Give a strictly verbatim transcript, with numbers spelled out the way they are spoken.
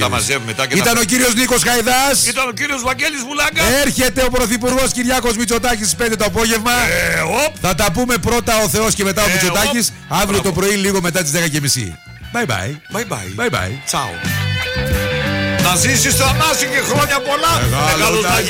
Τα μαζεύουμε μετά και Ήταν τα... ο κύριος Νίκος Χαϊδάς. Ήταν ο κύριος Βαγγέλης Βουλάγκα. Έρχεται ο Πρωθυπουργός Κυριάκος Μητσοτάκης στις πέντε το απόγευμα. Ε, οπ. Θα τα πούμε πρώτα ο Θεός και μετά ο Ε, Μητσοτάκης. οπ. Αύριο Μπράβο. το πρωί λίγο μετά τις δέκα και μισή. Bye bye. Bye bye. Bye bye. Τσάου. Να ζήσεις το Ανάση και χρόνια πολλά. Μεγάλος να